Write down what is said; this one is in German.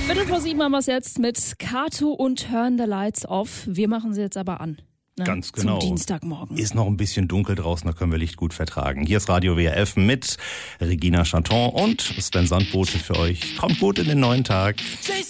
7 haben wir es jetzt mit Kato und Turn the Lights Off. Wir machen sie jetzt aber an. Ne? Ganz genau. Zum Dienstagmorgen. Ist noch ein bisschen dunkel draußen, da können wir Licht gut vertragen. Hier ist Radio WRF mit Regina Chanton und Sven Sandbote für euch. Kommt gut in den neuen Tag.